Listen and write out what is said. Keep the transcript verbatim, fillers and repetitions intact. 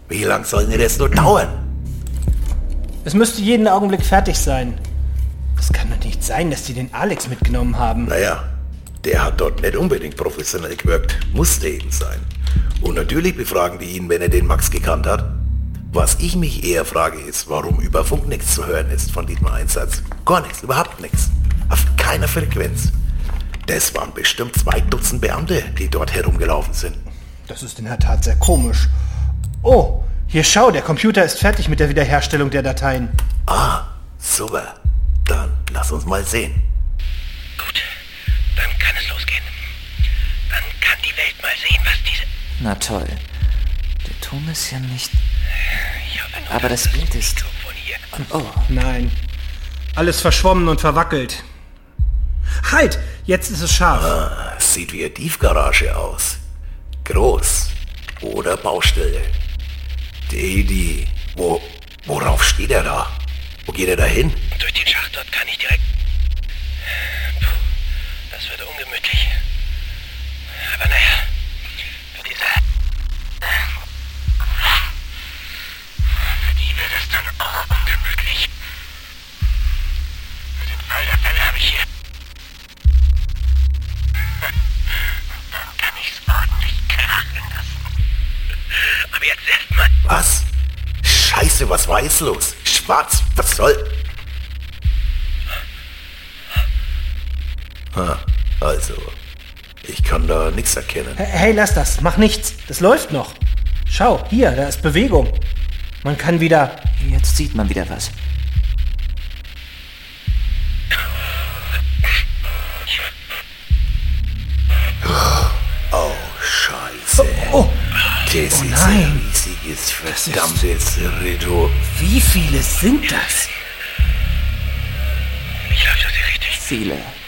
Wie lang soll denn das nur dauern? Es müsste jeden Augenblick fertig sein. Das kann doch nicht sein, dass die den Alex mitgenommen haben. Naja, der hat dort nicht unbedingt professionell gewirkt. Musste eben sein. Und natürlich befragen die ihn, wenn er den Max gekannt hat. Was ich mich eher frage ist, warum über Funk nichts zu hören ist von diesem Einsatz. Gar nichts, überhaupt nichts. Auf keiner Frequenz. Das waren bestimmt zwei Dutzend Beamte, die dort herumgelaufen sind. Das ist in der Tat sehr komisch. Oh, hier schau, der Computer ist fertig mit der Wiederherstellung der Dateien. Ah, super. Dann lass uns mal sehen. Gut, dann kann es losgehen. Dann kann die Welt mal sehen, was diese... Na toll. Der Ton ist ja nicht... Ich habe nur Aber das Bild ist... von hier. Oh, Nein, alles verschwommen und verwackelt. Halt, jetzt ist es scharf. Ah, sieht wie eine Tiefgarage aus. Groß. Oder Baustelle. Die, die... Wo... Worauf steht er da? Wo geht er da hin? Durch den Schacht dort kann ich direkt... Puh, das wird ungemütlich. Aber naja, für diese... Für die wird es dann auch ungemütlich. Für den Fall der Fälle habe ich hier... Dann kann ich's ordentlich krachen lassen. Aber jetzt erstmal... Was? Scheiße, was war jetzt los? Schwarz, was soll? Ah, also, ich kann da nichts erkennen. Hey, lass das, mach nichts. Das läuft noch. Schau, hier, da ist Bewegung. Man kann wieder... jetzt sieht man wieder was. Oh, Scheiße. Oh, Das ist nein. ein riesiges, verdammtes Rito. wie viele sind das? Ich glaube, das ist richtig. Viele.